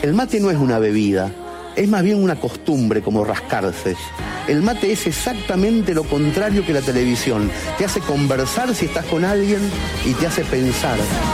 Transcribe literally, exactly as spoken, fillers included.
El mate no es una bebida, es más bien una costumbre, como rascarse. El mate es exactamente lo contrario que la televisión. Te hace conversar si estás con alguien y te hace pensar.